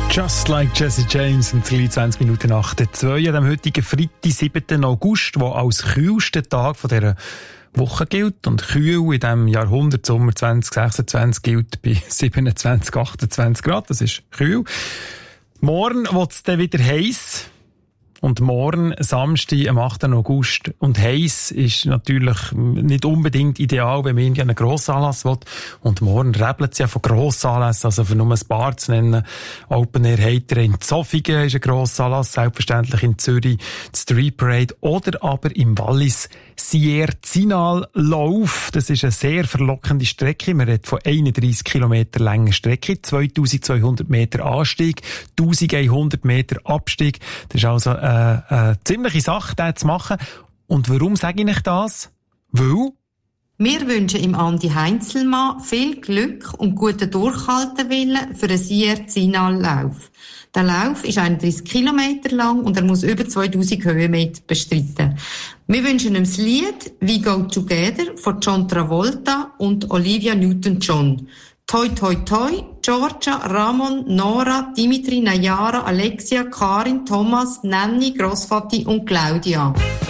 Just like Jesse James und 20 Minuten nach der 2 an dem heutigen Freitag, 7. August, der als kühlster Tag von dieser Woche gilt. Und kühl in diesem Jahrhundert, Sommer 2026, gilt bei 27, 28 Grad. Das ist kühl. Morgen wird es dann wieder heiß. Und morgen, Samstag, am 8. August. Und heiß ist natürlich nicht unbedingt ideal, wenn man irgendwie einen Grossanlass will. Und morgen rebelt es ja von Grossanlässen, also für nur ein paar zu nennen. Open Air Heiter in Zofingen ist ein Grossanlass, selbstverständlich in Zürich, die Street Parade oder aber im Wallis Sierzinal-Lauf. Das ist eine sehr verlockende Strecke. Man redet von 31 Kilometer langen Strecke, 2200 Meter Anstieg, 1100 Meter Abstieg. Das ist also eine ziemliche Sache, das zu machen. Und warum sage ich das? Weil wir wünschen im Andi Heinzelmann viel Glück und guten Durchhaltewillen für einen Sierzinal-Lauf. Der Lauf ist 31 Kilometer lang und er muss über 2000 Höhenmeter bestreiten. Wir wünschen ihm das Lied «We Go Together» von John Travolta und Olivia Newton-John. Toi, toi, toi, Georgia, Ramon, Nora, Dimitri, Nayara, Alexia, Karin, Thomas, Nanni, Grossvati und Claudia.